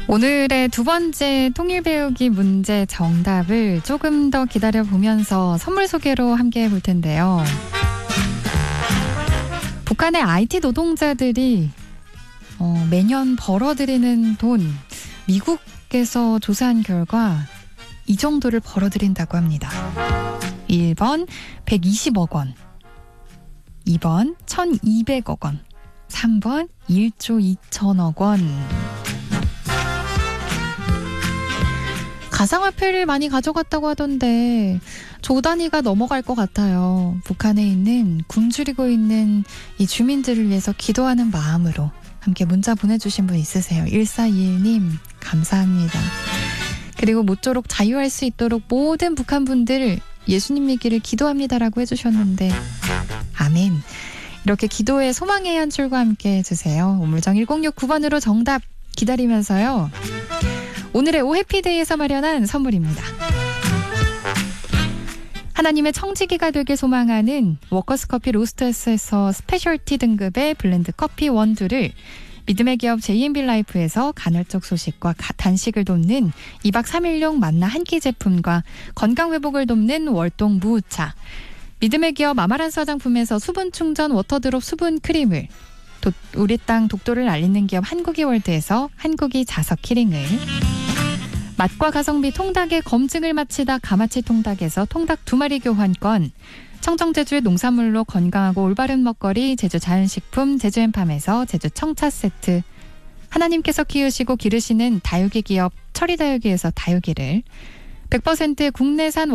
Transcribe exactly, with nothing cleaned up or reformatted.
오늘의 두 번째 통일 배우기 문제 정답을 조금 더 기다려보면서 선물 소개로 함께 해볼 텐데요. 북한의 아이티 노동자들이 어, 매년 벌어들이는 돈, 미국에서 조사한 결과 이 정도를 벌어들인다고 합니다. 일 번 백이십억 원, 이 번 천이백억 원, 삼 번 일조 이천억 원. 가상화폐를 많이 가져갔다고 하던데 조 단위가 넘어갈 것 같아요. 북한에 있는 굶주리고 있는 이 주민들을 위해서 기도하는 마음으로 함께 문자 보내주신 분 있으세요? 일사이일 님 감사합니다. 그리고 모쪼록 자유할 수 있도록 모든 북한 분들 예수님 믿기를 기도합니다라고 해주셨는데 아멘. 이렇게 기도의 소망의 연출과 함께 해주세요. 우물정 일공육구 번으로 정답 기다리면서요. 오늘의 오해피데이에서 마련한 선물입니다. 하나님의 청지기가 되길 소망하는 워커스커피 로스터스에서 스페셜티 등급의 블렌드 커피 원두를, 믿음의 기업 제이엠비라이프에서 간헐적 소식과 단식을 돕는 이박 삼일용 만나 한 끼 제품과 건강회복을 돕는 월동 무우차, 믿음의 기업 아마란스 화장품에서 수분 충전 워터드롭 수분 크림을, 도, 우리 땅 독도를 알리는 기업 한국이월드에서 한국이 자석 키링을, 맛과 가성비 통닭의 검증을 마치다 가마치 통닭에서 통닭 두 마리 교환권, 청정제주의 농산물로 건강하고 올바른 먹거리 제주 자연식품 제주엠팜에서 제주 청차 세트, 하나님께서 키우시고 기르시는 다육이 기업 철이다육이에서 다육이를, 백 퍼센트 국내산